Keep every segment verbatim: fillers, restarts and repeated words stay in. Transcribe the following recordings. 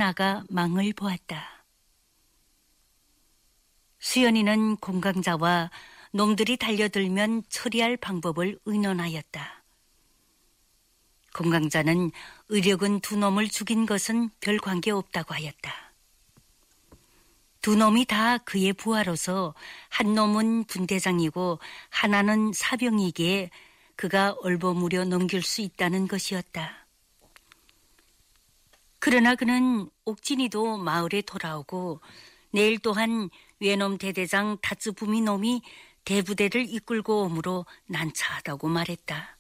나아가 망을 보았다. 수연이는 공강자와 놈들이 달려들면 처리할 방법을 의논하였다. 공강자는 의력은 두 놈을 죽인 것은 별 관계없다고 하였다. 두 놈이 다 그의 부하로서 한 놈은 분대장이고 하나는 사병이기에 그가 얼버무려 넘길 수 있다는 것이었다. 그러나 그는 옥진이도 마을에 돌아오고 내일 또한 외놈 대대장 다츠부미 놈이 대부대를 이끌고 오므로 난처하다고 말했다.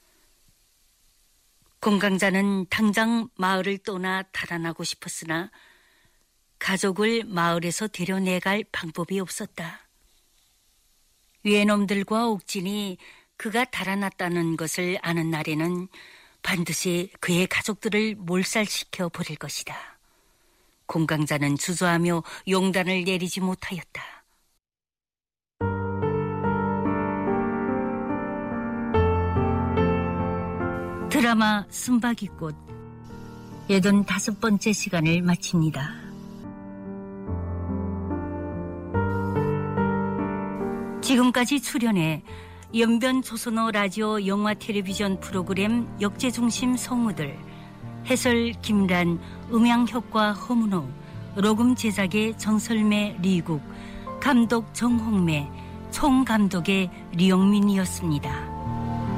공강자는 당장 마을을 떠나 달아나고 싶었으나 가족을 마을에서 데려내갈 방법이 없었다. 외놈들과 옥진이 그가 달아났다는 것을 아는 날에는 반드시 그의 가족들을 몰살시켜 버릴 것이다. 공강자는 주저하며 용단을 내리지 못하였다. 드라마 순박이꽃 여든다섯 번째 시간을 마칩니다. 지금까지 출연해 연변 조선어 라디오 영화 텔레비전 프로그램 역제중심 성우들, 해설 김란, 음향효과 허문호, 녹음 제작의 정설매 리국, 감독 정홍매, 총감독의 리영민이었습니다.